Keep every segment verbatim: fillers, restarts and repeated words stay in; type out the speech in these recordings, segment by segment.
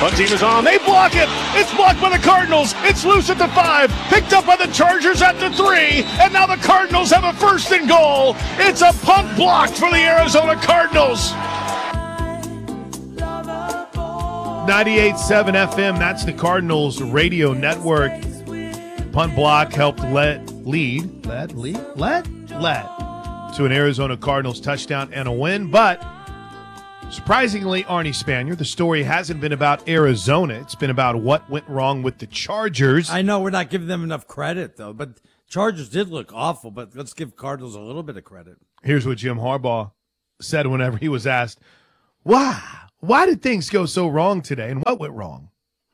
Punt team is on. They block it. It's blocked by the Cardinals. It's loose at the five. Picked up by the Chargers at the three. And now the Cardinals have a first and goal. It's a punt blocked for the Arizona Cardinals. ninety-eight point seven F M, that's the Cardinals radio network. Punt block helped let lead, let, lead, let, let to an Arizona Cardinals touchdown and a win. But surprisingly, Arnie Spanier, the story hasn't been about Arizona. It's been about what went wrong with the Chargers. I know we're not giving them enough credit, though. But Chargers did look awful, but let's give Cardinals a little bit of credit. Here's what Jim Harbaugh said whenever he was asked, why? Why did things go so wrong today, and what went wrong?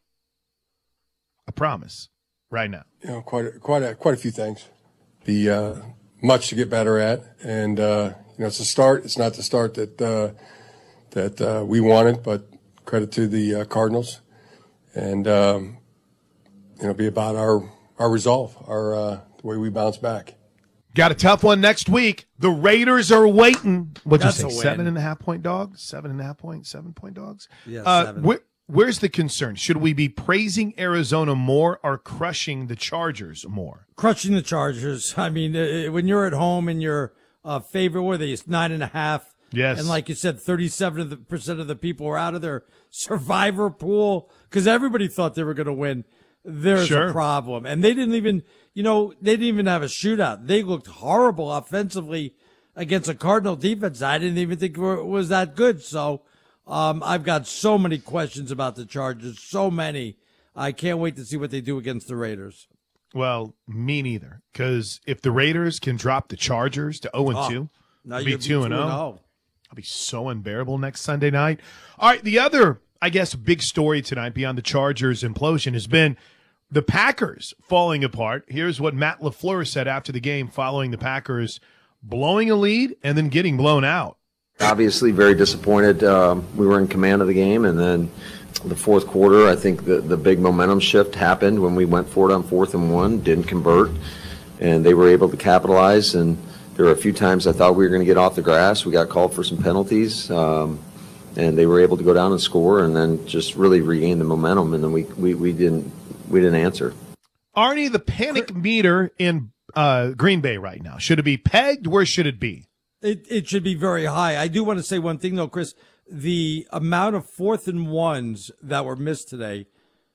I promise, right now. You know, quite a, quite a, quite a few things. The uh, much to get better at, and uh, you know, it's a start. It's not the start that uh, that uh, we wanted, but credit to the uh, Cardinals, and um, you know, be about our our resolve, our uh, the way we bounce back. Got a tough one next week. The Raiders are waiting. What'd you That's say? Seven and a half point dogs? Seven and a half point, seven point dogs? Yeah, uh, seven. Where, where's the concern? Should we be praising Arizona more or crushing the Chargers more? Crushing the Chargers. I mean, uh, when you're at home and your uh, favorite, what are they? It's nine and a half. Yes. And like you said, thirty-seven percent of the people were out of their survivor pool because everybody thought they were going to win. There's Sure. a problem. And they didn't even, you know, they didn't even have a shootout. They looked horrible offensively against a Cardinal defense I didn't even think were, was that good. So um, I've got so many questions about the Chargers, so many. I can't wait to see what they do against the Raiders. Well, me neither. Because if the Raiders can drop the Chargers to oh and two, Now be you'll two and oh. oh. I'll be so unbearable next Sunday night. All right, the other, I guess, big story tonight beyond the Chargers implosion has been the Packers falling apart. Here's what Matt LaFleur said after the game following the Packers blowing a lead and then getting blown out. Obviously very disappointed. Um, we were in command of the game, and then the fourth quarter, I think the, the big momentum shift happened when we went for it on fourth and one, didn't convert, and they were able to capitalize. And there were a few times I thought we were going to get off the grass. We got called for some penalties, um, and they were able to go down and score and then just really regain the momentum, and then we, we, we didn't we didn't answer. Arnie, the panic meter in uh, Green Bay right now, should it be pegged? Where should it be? It it should be very high. I do want to say one thing, though, Chris. The amount of fourth and ones that were missed today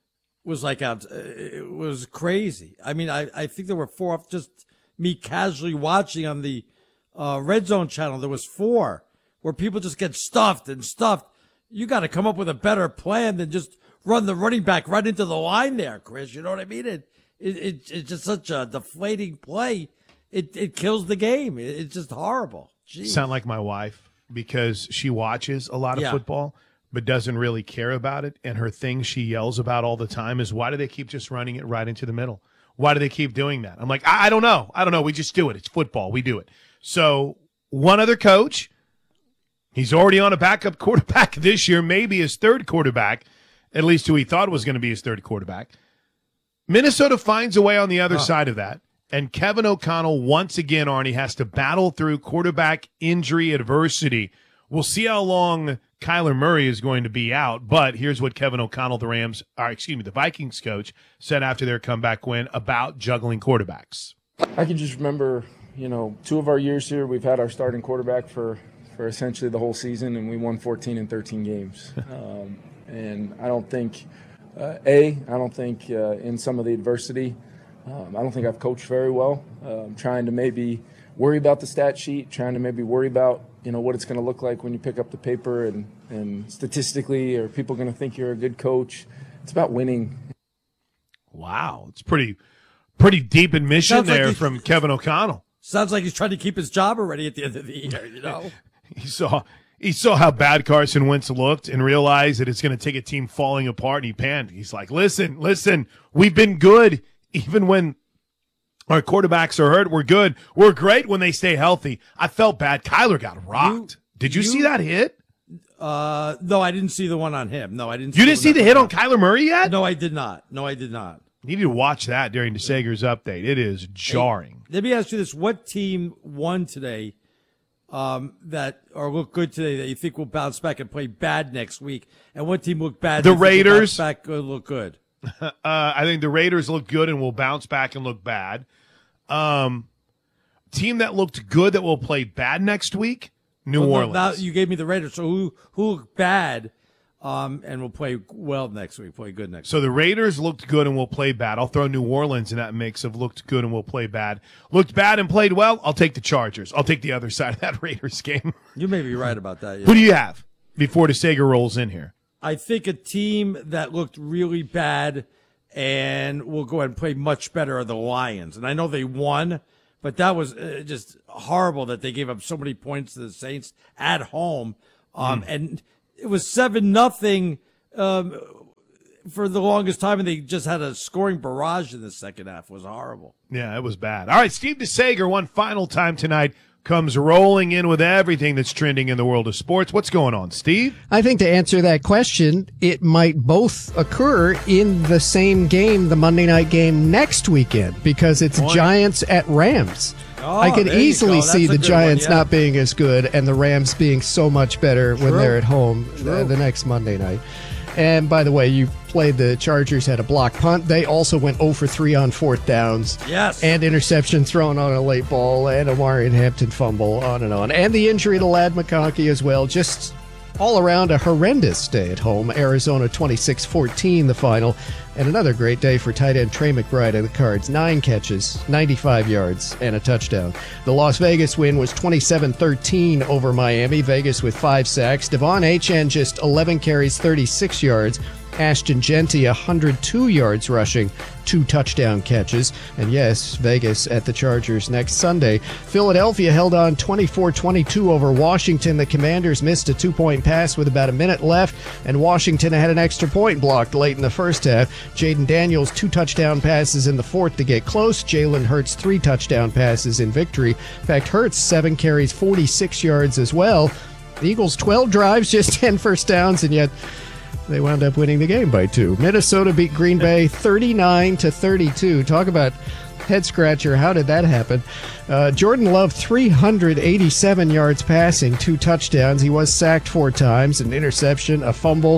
was like out. It was crazy. I mean, I, I think there were four off just me casually watching on the uh, Red Zone channel. There was four where people just get stuffed and stuffed. You got to come up with a better plan than just run the running back right into the line there, Chris. You know what I mean? It, it, it it's just such a deflating play. It it kills the game. It, it's just horrible. Jeez. Sound like my wife, because she watches a lot of Yeah. football but doesn't really care about it. And her thing she yells about all the time is, why do they keep just running it right into the middle? Why do they keep doing that? I'm like, I, I don't know. I don't know. We just do it. It's football. We do it. So one other coach, he's already on a backup quarterback this year, maybe his third quarterback, at least who he thought was going to be his third quarterback. Minnesota finds a way on the other Oh. side of that. And Kevin O'Connell, once again, Arnie, has to battle through quarterback injury adversity. We'll see how long Kyler Murray is going to be out. But here's what Kevin O'Connell, the Rams, or excuse me, the Vikings coach, said after their comeback win about juggling quarterbacks. I can just remember, you know, two of our years here, we've had our starting quarterback for, for essentially the whole season, and we won fourteen and thirteen games. Um, and I don't think, uh, A, I don't think uh, in some of the adversity, um, I don't think I've coached very well. Um, trying to maybe worry about the stat sheet, trying to maybe worry about, you know, what it's going to look like when you pick up the paper and, and statistically, are people going to think you're a good coach? It's about winning. Wow. It's pretty pretty deep admission Sounds like there he- from Kevin O'Connell. Sounds like he's trying to keep his job already at the end of the year, you know? He saw he saw how bad Carson Wentz looked and realized that it's going to take a team falling apart, and he panned. He's like, listen, listen, we've been good even when our quarterbacks are hurt. We're good. We're great when they stay healthy. I felt bad. Kyler got rocked. You- Did you, you- see that hit? Uh, no, I didn't see the one on him. No, I didn't. You didn't see one the hit on Kyler Murray yet? No, I did not. No, I did not. You need to watch that during the Sager's update. It is jarring. Let me ask you this: what team won today um, that or look good today that you think will bounce back and play bad next week? And what team look bad? The that you think will Raiders. bounce back good, look good. Uh, I think the Raiders look good and will bounce back and look bad. Um, team that looked good that will play bad next week, New Well, no, Orleans. Now you gave me the Raiders. So who who look bad, um, and will play well next week? Play good next. So the Raiders looked good and will play bad. I'll throw New Orleans in that mix of looked good and will play bad. Looked bad and played well. I'll take the Chargers. I'll take the other side of that Raiders game. week. You may be right about that. Yeah. Who do you have before DeSager rolls in here? I think a team that looked really bad and will go ahead and play much better are the Lions. And I know they won, but that was uh, just horrible that they gave up so many points to the Saints at home. Um, mm. And it was seven nothing um, for the longest time, and they just had a scoring barrage in the second half. It was horrible. Yeah, it was bad. All right, Steve DeSager, one final time tonight, comes rolling in with everything that's trending in the world of sports. What's going on, Steve? I think to answer that question, it might both occur in the same game, the Monday night game next weekend, because it's Point. Giants at Rams. Oh, I can there you easily go. That's see a the good Giants one, yeah. not being as good and the Rams being so much better when True. they're at home True. uh, the next Monday night. And by the way, you played the Chargers had a block punt. They also went zero for three on fourth downs. Yes. And interception thrown on a late ball and a Marion Hampton fumble, on and on. And the injury to Ladd McConkey as well. Just all around a horrendous day at home. Arizona twenty-six fourteen the final. And another great day for tight end Trey McBride of the Cards. Nine catches, ninety-five yards, and a touchdown. The Las Vegas win was twenty-seven thirteen over Miami. Vegas with five sacks. Devon Achane just eleven carries, thirty-six yards. Ashton Genty, one hundred two yards rushing, two touchdown catches. And yes, Vegas at the Chargers next Sunday. Philadelphia held on twenty-four twenty-two over Washington. The Commanders missed a two-point pass with about a minute left, and Washington had an extra point blocked late in the first half. Jaden Daniels, two touchdown passes in the fourth to get close. Jalen Hurts, three touchdown passes in victory. In fact, Hurts, seven carries, forty-six yards as well. The Eagles, twelve drives, just ten first downs, and yet they wound up winning the game by two. Minnesota beat Green Bay thirty-nine to thirty-two. Talk about head scratcher. How did that happen? Uh, Jordan Love, three hundred eighty-seven yards passing, two touchdowns. He was sacked four times, an interception, a fumble.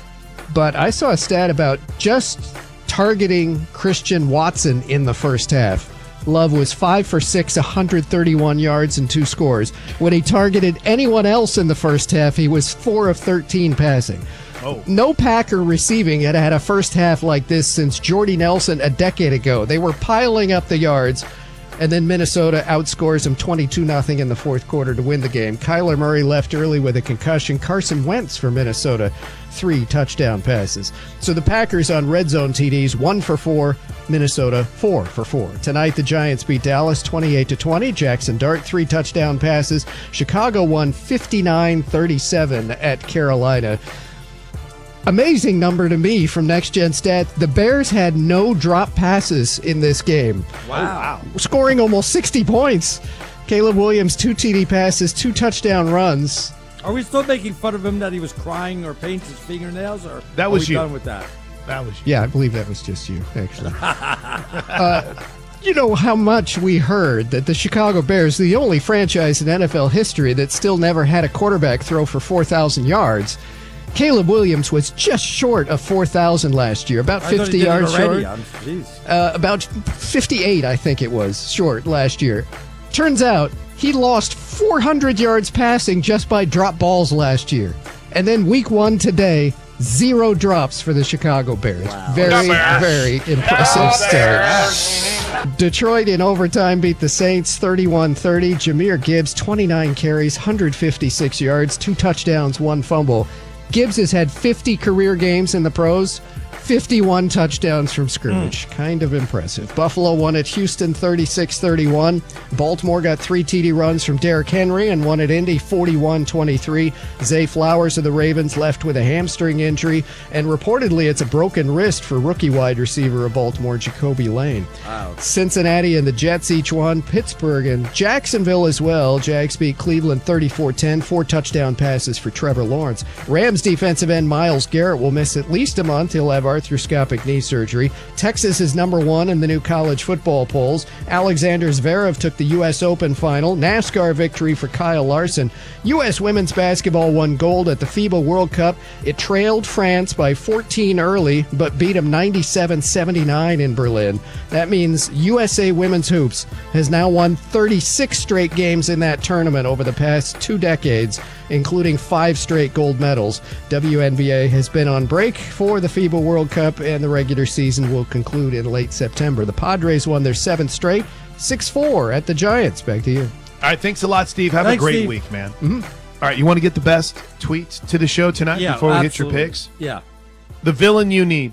But I saw a stat about just targeting Christian Watson in the first half. Love was five for six, one hundred thirty-one yards and two scores. When he targeted anyone else in the first half, he was four of thirteen passing. Oh. No Packer receiving had had a first half like this since Jordy Nelson a decade ago. They were piling up the yards, and then Minnesota outscores them twenty-two nothing in the fourth quarter to win the game. Kyler Murray left early with a concussion. Carson Wentz for Minnesota, three touchdown passes. So the Packers on red zone T Ds, one for four. Minnesota, four for four. Tonight, the Giants beat Dallas twenty-eight to twenty. Jackson Dart, three touchdown passes. Chicago won fifty-nine thirty-seven at Carolina. Amazing number to me from Next Gen Stats. The Bears had no drop passes in this game. Wow. Scoring almost sixty points. Caleb Williams, two T D passes, two touchdown runs. Are we still making fun of him that he was crying or painting his fingernails? Or That was are we you. done with that? That was Yeah, I believe that was just you, actually. uh, you know how much we heard that the Chicago Bears, the only franchise in N F L history that still never had a quarterback throw for four thousand yards. Caleb Williams was just short of four thousand last year, about I thought fifty he did it yards already. short. I'm- Jeez. Uh, about fifty-eight, I think it was, short last year. Turns out he lost four hundred yards passing just by drop balls last year. And then week one today, zero drops for the Chicago Bears. Very, very impressive start. Detroit in overtime beat the Saints thirty-one thirty. Jahmyr Gibbs, twenty-nine carries, one hundred fifty-six yards, two touchdowns, one fumble. Gibbs has had fifty career games in the pros, fifty-one touchdowns from scrimmage. Mm. Kind of impressive. Buffalo won at Houston thirty-six thirty-one. Baltimore got three T D runs from Derrick Henry and won at Indy forty-one twenty-three. Zay Flowers of the Ravens left with a hamstring injury, and reportedly it's a broken wrist for rookie wide receiver of Baltimore, Jacoby Lane. Wow. Cincinnati and the Jets each won. Pittsburgh and Jacksonville as well. Jags beat Cleveland thirty-four ten. Four touchdown passes for Trevor Lawrence. Rams Titans defensive end Myles Garrett will miss at least a month. He'll have arthroscopic knee surgery. Texas is number one in the new college football polls. Alexander Zverev took the U S Open final. NASCAR victory for Kyle Larson. U S women's basketball won gold at the FIBA World Cup. It trailed France by fourteen early, but beat them ninety-seven seventy-nine in Berlin. That means U S A Women's Hoops has now won thirty-six straight games in that tournament over the past two decades, including five straight gold medals. W N B A has been on break for the FIBA World Cup, and the regular season will conclude in late September. The Padres won their seventh straight, six four at the Giants. Back to you. All right, thanks a lot, Steve. Have Thanks, a great Steve. week, man. Mm-hmm. All right, you want to get the best tweets to the show tonight Yeah, before we absolutely. hit your picks? Yeah. The villain you need.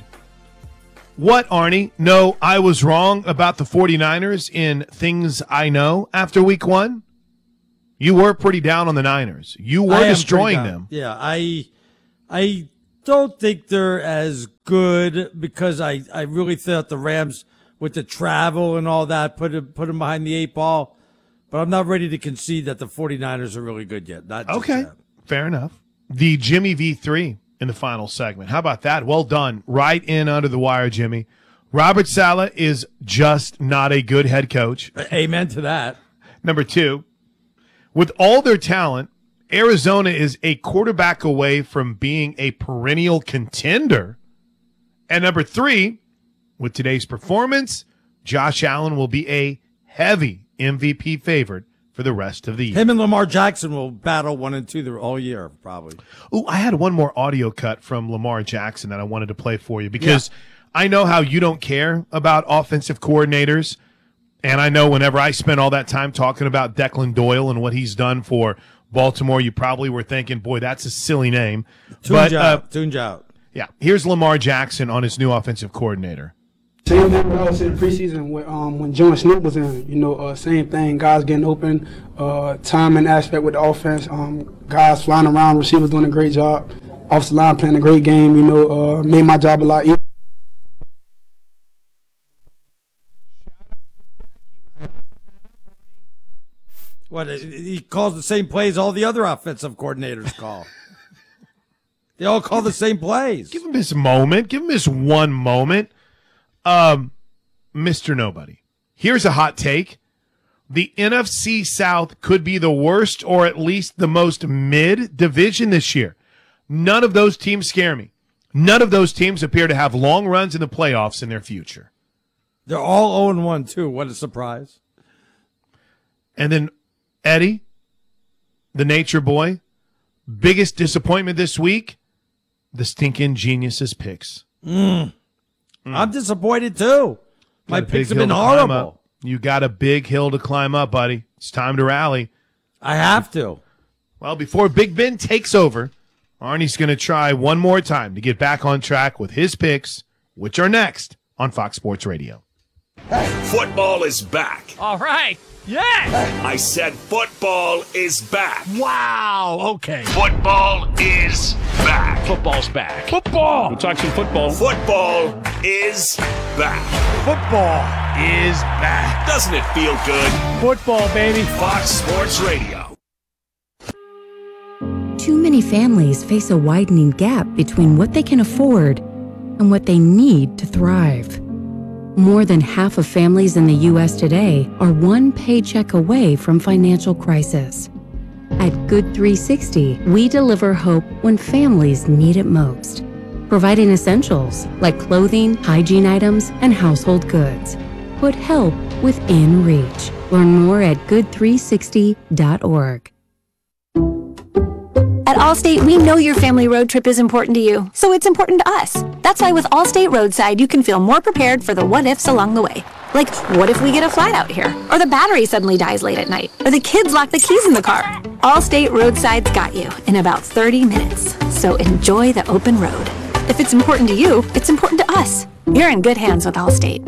What, Arnie? No, I was wrong about the 49ers in things I know after week one. You were pretty down on the Niners. You I were am pretty destroying down. them. Yeah, I I don't think they're as good because I, I really thought the Rams with the travel and all that put it, put them behind the eight ball. But I'm not ready to concede that the 49ers are really good yet. Not just Okay, that. fair enough. The Jimmy V three in the final segment. How about that? Well done. Right in under the wire, Jimmy. Robert Saleh is just not a good head coach. Amen to that. Number two, with all their talent, Arizona is a quarterback away from being a perennial contender. And number three, with today's performance, Josh Allen will be a heavy M V P favorite for the rest of the year. Him and Lamar Jackson will battle one and two the all year, probably. Ooh, I had one more audio cut from Lamar Jackson that I wanted to play for you because yeah. I know how you don't care about offensive coordinators. And I know whenever I spent all that time talking about Declan Doyle and what he's done for Baltimore, you probably were thinking, boy, that's a silly name. Tunes but, uh, out. Tunes out. Yeah, here's Lamar Jackson on his new offensive coordinator. Same thing I was in the preseason when, um, when Jonas Snoop was in. You know, uh, same thing. Guys getting open, uh, timing aspect with the offense. Um, guys flying around, receivers doing a great job. Offensive line playing a great game. You know, uh, made my job a lot easier. What, he calls the same plays all the other offensive coordinators call. They all call the same plays. Give him his moment. Give him his one moment. Um, Mister Nobody. Here's a hot take. The N F C South could be the worst or at least the most mid division this year. None of those teams scare me. None of those teams appear to have long runs in the playoffs in their future. They're all oh and one, too. What a surprise. And then Eddie, the nature boy, biggest disappointment this week, the stinking geniuses picks. Mm. Mm. I'm disappointed, too. My picks have been horrible. You got a big hill to climb up, buddy. It's time to rally. I have to. Well, before Big Ben takes over, Arnie's going to try one more time to get back on track with his picks, which are next on Fox Sports Radio. Football is back. All right. Yeah. I said football is back. Wow. Okay. Football is back. Football's back. Football. We'll talk some football. Football is back. Football is back. Doesn't it feel good? Football, baby. Fox Sports Radio. Too many families face a widening gap between what they can afford and what they need to thrive. More than half of families in the U S today are one paycheck away from financial crisis. At Good three sixty, we deliver hope when families need it most, providing essentials like clothing, hygiene items, and household goods. Put help within reach. Learn more at good three sixty dot org. At Allstate, we know your family road trip is important to you, so it's important to us. That's why with Allstate Roadside, you can feel more prepared for the what-ifs along the way. Like, what if we get a flat out here? Or the battery suddenly dies late at night? Or the kids lock the keys in the car? Allstate Roadside's got you in about thirty minutes, so enjoy the open road. If it's important to you, it's important to us. You're in good hands with Allstate.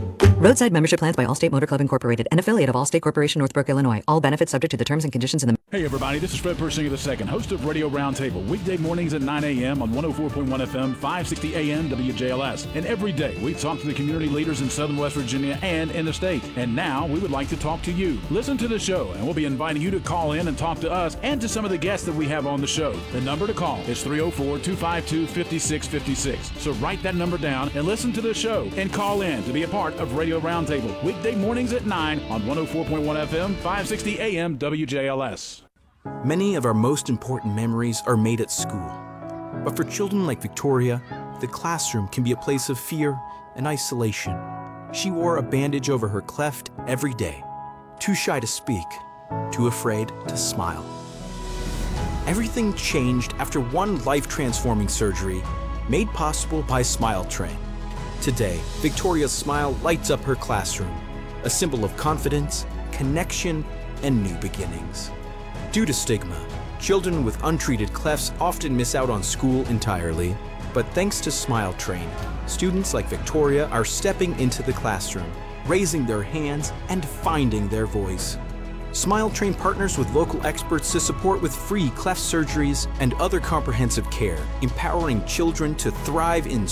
Roadside membership plans by Allstate Motor Club Incorporated, an affiliate of Allstate Corporation, Northbrook, Illinois. All benefits subject to the terms and conditions in the Hey everybody, this is Fred Persinger the second, host of Radio Roundtable, weekday mornings at nine a.m. on one oh four point one F M, five sixty A M W J L S. And every day we talk to the community leaders in Southern West Virginia and in the state. And now we would like to talk to you. Listen to the show, and we'll be inviting you to call in and talk to us and to some of the guests that we have on the show. The number to call is three oh four, two five two, five six five six. So write that number down and listen to the show and call in to be a part of Radio Roundtable, weekday mornings at nine on one oh four point one F M, five sixty A M W J L S. Many of our most important memories are made at school. But for children like Victoria, the classroom can be a place of fear and isolation. She wore a bandage over her cleft every day, too shy to speak, too afraid to smile. Everything changed after one life-transforming surgery made possible by Smile Train. Today, Victoria's smile lights up her classroom, a symbol of confidence, connection, and new beginnings. Due to stigma, children with untreated clefts often miss out on school entirely. But thanks to Smile Train, students like Victoria are stepping into the classroom, raising their hands, and finding their voice. Smile Train partners with local experts to support with free cleft surgeries and other comprehensive care, empowering children to thrive in